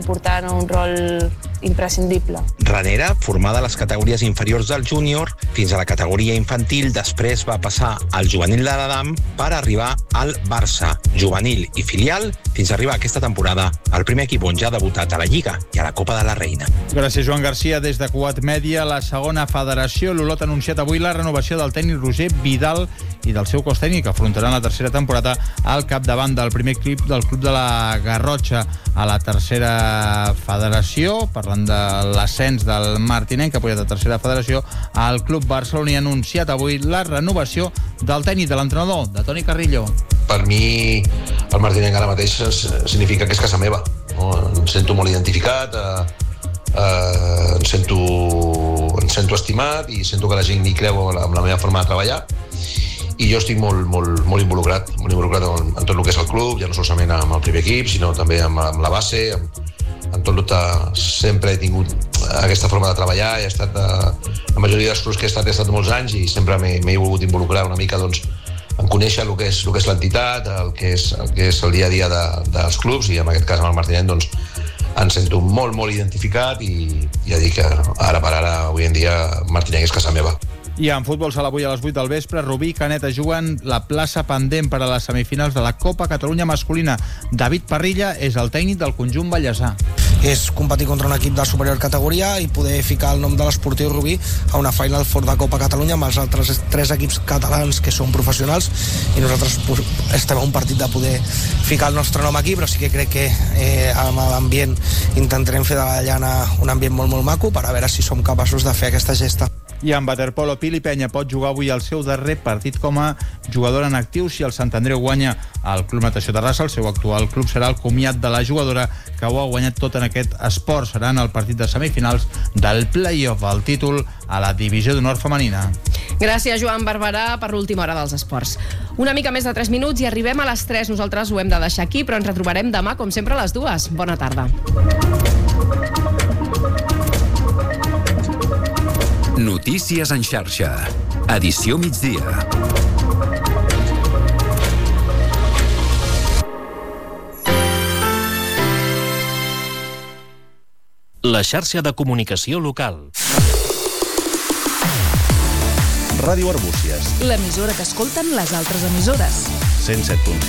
portant un rol imprescindible. Ranera, formada a les categories inferiors del júnior fins a la categoria infantil, després va passar al juvenil de l'Adam per arribar al Barça, juvenil i filial, fins a arribar aquesta temporada al primer equip on ja ha debutat a la Lliga i a la Copa de la Reina. Gràcies, Joan Garcia. Des de Cugat Mèdia, la segona federació. L'Olot ha anunciat avui la renovació del tècnic Roger Vidal i del seu cos tècnic, que afrontaran la tercera temporada al capdavant del primer equip del club de la Garrotxa a la tercera federació. Parlant de l'ascens del Martinenc, que ha pujat a tercera federació, el club barceloní ha anunciat avui la renovació del tècnic, de l'entrenador, de Toni Carrillo. Per mi, el Martinenc ara mateix significa que és casa meva. Em sento molt identificat, em sento estimat i sento que la gent hi creu en la meva forma de treballar. I jo estic molt involucrat en tot el que és el club, ja no solament amb el primer equip, sinó també amb la base, amb tot el que sempre he tingut aquesta forma de treballar. He estat, la majoria dels clubs que he estat molts anys i sempre m'he volgut involucrar una mica en conèixer el que és l'entitat, el que és el dia a dia dels clubs, i en aquest cas amb el Martinenc em sento molt identificat i ja dic que ara per ara, avui en dia, Martinenc és casa meva. I en futbol sala avui a les 8 del vespre, Rubí i Canet juguen la plaça pendent per a les semifinals de la Copa Catalunya masculina. David Parrilla és el tècnic del conjunt ballesà. És competir contra un equip de superior categoria i poder ficar el nom de l'Esportiu Rubí a una final fort de Copa Catalunya amb els altres 3 equips catalans que són professionals, i nosaltres estem a un partit de poder ficar el nostre nom aquí, però sí que crec que amb l'ambient intentarem fer de la llana un ambient molt maco per a veure si som capaços de fer aquesta gesta. I en waterpolo, Pili Penya pot jugar avui el seu darrer partit com a jugadora en actiu si el Sant Andreu guanya el Club Natació Terrassa. El seu actual club serà el comiat de la jugadora, que ho ha guanyat tot en aquest esport. Serà en el partit de semifinals del play-off al títol a la divisió d'honor femenina. Gràcies, Joan Barberà, per l'última hora dels esports. Una mica més de 3 minuts i arribem a les 3. Nosaltres ho hem de deixar aquí, però ens retrobarem demà, com sempre, a les 2. Bona tarda. Notícies en xarxa. Edició migdia. La xarxa de comunicació local. Ràdio Arbúcies. L'emissora que escolten les altres emissores. 107.5.